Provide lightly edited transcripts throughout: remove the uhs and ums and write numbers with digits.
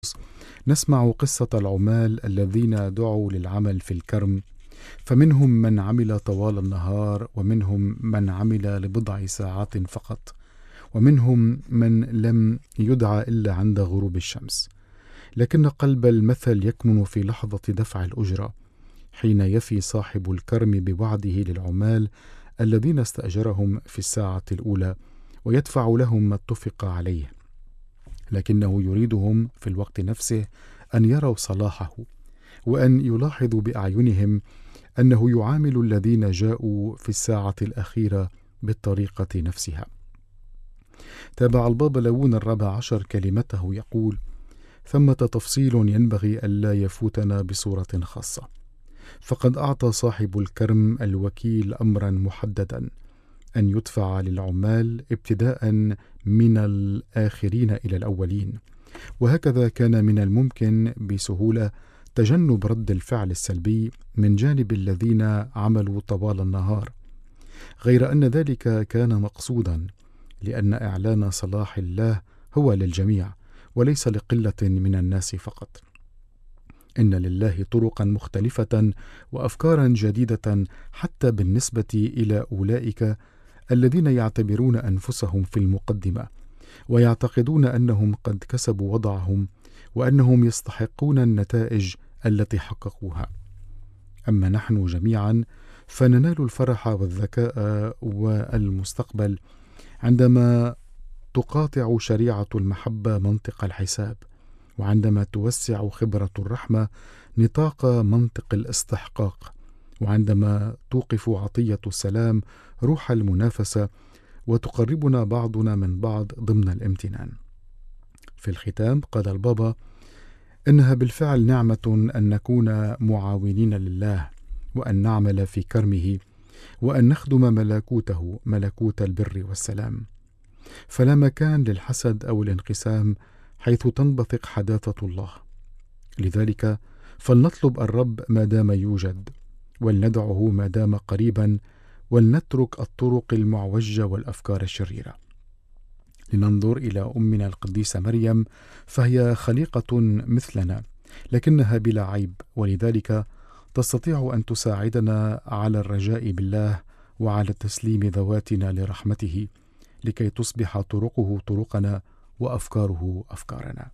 نسمع قصة العمال الذين دعوا للعمل في الكرم، فمنهم من عمل طوال النهار، ومنهم من عمل لبضع ساعات فقط، ومنهم من لم يدعى إلا عند غروب الشمس. لكن قلب المثل يكمن في لحظة دفع الأجرة، حين يفي صاحب الكرم بوعده للعمال الذين استأجرهم في الساعة الأولى، ويدفع لهم ما اتفق عليه، لكنه يريدهم في الوقت نفسه أن يروا صلاحه، وأن يلاحظوا بأعينهم أنه يعامل الذين جاءوا في الساعة الأخيرة بالطريقة نفسها. تابع البابا ليون الرابع عشر كلمته يقول: ثمة تفصيل ينبغي ألا يفوتنا بصورة خاصة، فقد أعطى صاحب الكرم الوكيل أمرا محددا أن يدفع للعمال ابتداء من الآخرين إلى الأولين، وهكذا كان من الممكن بسهولة تجنب رد الفعل السلبي من جانب الذين عملوا طوال النهار، غير أن ذلك كان مقصودا، لأن إعلان صلاح الله هو للجميع وليس لقلة من الناس فقط. إن لله طرقا مختلفة وأفكارا جديدة حتى بالنسبة إلى أولئك الذين يعتبرون أنفسهم في المقدمة، ويعتقدون أنهم قد كسبوا وضعهم، وأنهم يستحقون النتائج التي حققوها. أما نحن جميعا فننال الفرح والذكاء والمستقبل عندما تقاطع شريعة المحبة منطق الحساب، وعندما توسع خبرة الرحمة نطاق منطق الاستحقاق، وعندما توقف عطية السلام روح المنافسة، وتقربنا بعضنا من بعض ضمن الامتنان. في الختام قال البابا: إنها بالفعل نعمة أن نكون معاونين لله، وأن نعمل في كرمه، وأن نخدم ملكوته، ملكوت البر والسلام، فلا مكان للحسد أو الانقسام حيث تنبثق حداثة الله. لذلك فلنطلب الرب ما دام يوجد، ولندعه ما دام قريبا، ولنترك الطرق المعوجة والأفكار الشريرة. لننظر إلى أمنا القديسة مريم، فهي خليقة مثلنا لكنها بلا عيب، ولذلك تستطيع أن تساعدنا على الرجاء بالله وعلى تسليم ذواتنا لرحمته، لكي تصبح طرقه طرقنا وأفكاره أفكارنا.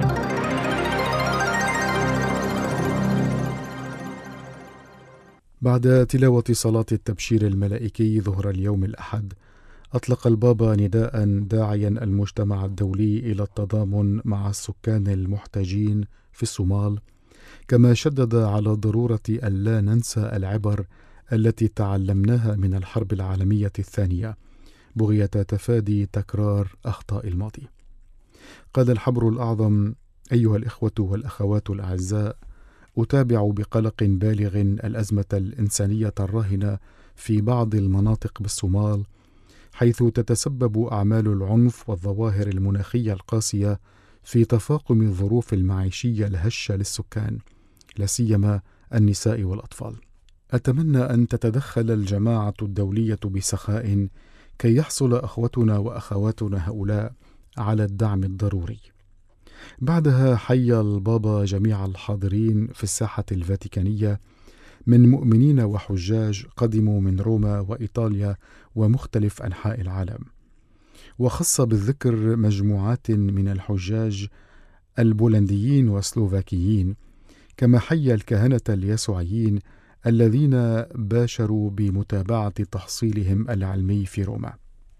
بعد تلاوة صلاة التبشير الملائكي ظهر اليوم الأحد، أطلق البابا نداء داعيا المجتمع الدولي إلى التضامن مع السكان المحتاجين في الصومال، كما شدد على ضرورة ألا ننسى العبر التي تعلمناها من الحرب العالمية الثانية بغية تفادي تكرار أخطاء الماضي. قال الحبر الأعظم: أيها الإخوة والأخوات الأعزاء، أتابع بقلق بالغ الأزمة الإنسانية الراهنة في بعض المناطق بالصومال، حيث تتسبب أعمال العنف والظواهر المناخية القاسية في تفاقم الظروف المعيشية الهشة للسكان، لا سيما النساء والأطفال. أتمنى أن تتدخل الجماعة الدولية بسخاء كي يحصل أخوتنا وأخواتنا هؤلاء على الدعم الضروري. بعدها حيا البابا جميع الحاضرين في الساحة الفاتيكانية من مؤمنين وحجاج قدموا من روما وإيطاليا ومختلف أنحاء العالم، وخص بالذكر مجموعات من الحجاج البولنديين والسلوفاكيين، كما حيا الكهنة اليسوعيين الذين باشروا بمتابعة تحصيلهم العلمي في روما.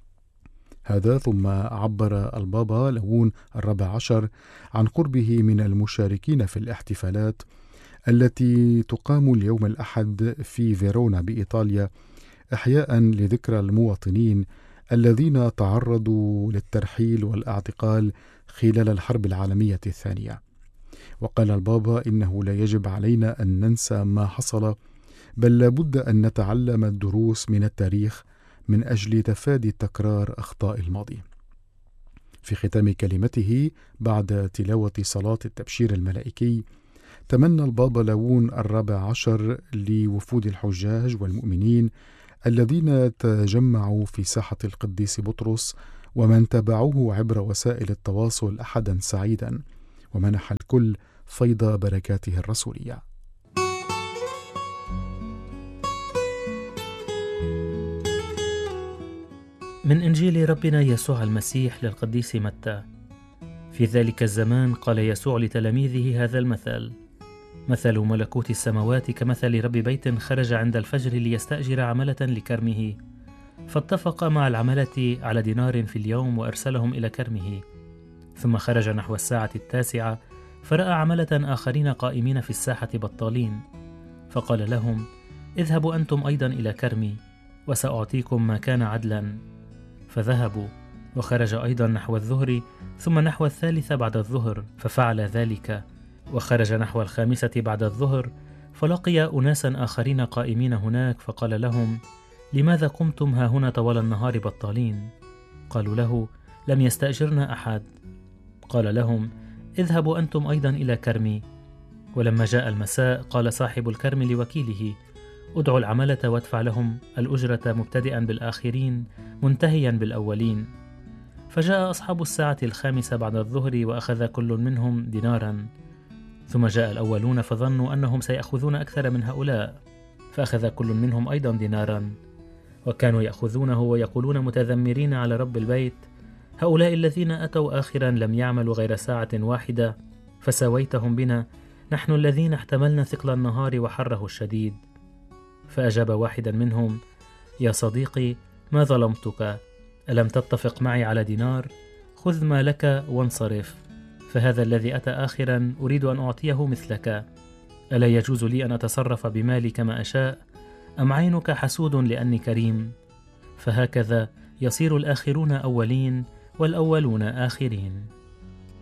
هذا ثم عبر البابا ليون الرابع عشر عن قربه من المشاركين في الاحتفالات التي تقام اليوم الأحد في فيرونا بإيطاليا، إحياء لذكرى المواطنين الذين تعرضوا للترحيل والاعتقال خلال الحرب العالمية الثانية. وقال البابا: إنه لا يجب علينا أن ننسى ما حصل، بل لابد أن نتعلم الدروس من التاريخ من أجل تفادي تكرار أخطاء الماضي. في ختام كلمته بعد تلاوة صلاة التبشير الملائكي، تمنى البابا ليون الرابع عشر لوفود الحجاج والمؤمنين الذين تجمعوا في ساحة القديس بطرس ومن تابعوه عبر وسائل التواصل أحدا سعيدا، ومنح الكل فيض بركاته الرسولية. من إنجيل ربنا يسوع المسيح للقديس متى. في ذلك الزمان قال يسوع لتلاميذه هذا المثل: مثل ملكوت السماوات كمثل رب بيت خرج عند الفجر ليستأجر عملة لكرمه، فاتفق مع العملة على دينار في اليوم وأرسلهم إلى كرمه. ثم خرج نحو 9:00 فرأى عملة آخرين قائمين في الساحة بطالين، فقال لهم: اذهبوا أنتم أيضا إلى كرمي وسأعطيكم ما كان عدلا. فذهبوا، وخرج أيضا نحو 2:00 ثم نحو 3 بعد الظهر ففعل ذلك، وخرج نحو 5 بعد الظهر فلقي أناسا آخرين قائمين هناك، فقال لهم: لماذا قمتم ها هنا طوال النهار بطالين؟ قالوا له: لم يستأجرنا أحد. قال لهم: اذهبوا أنتم أيضا إلى كرمي. ولما جاء المساء قال صاحب الكرم لوكيله: ادعوا العملة وادفع لهم الأجرة مبتدئا بالآخرين منتهيا بالأولين. فجاء أصحاب 5:00 بعد الظهر وأخذ كل منهم دينارا. ثم جاء الأولون فظنوا أنهم سيأخذون أكثر من هؤلاء، فأخذ كل منهم أيضا دينارا. وكانوا يأخذونه ويقولون متذمرين على رب البيت: هؤلاء الذين أتوا آخرا لم يعملوا غير ساعة واحدة، فساويتهم بنا نحن الذين احتملنا ثقل النهار وحره الشديد. فأجاب واحدا منهم: يا صديقي، ما ظلمتك، ألم تتفق معي على دينار؟ خذ ما لك وانصرف، فهذا الذي أتى آخرا أريد أن أعطيه مثلك. ألا يجوز لي أن أتصرف بمالي كما أشاء؟ أم عينك حسود لأني كريم؟ فهكذا يصير الآخرون أولين والأولون آخرين.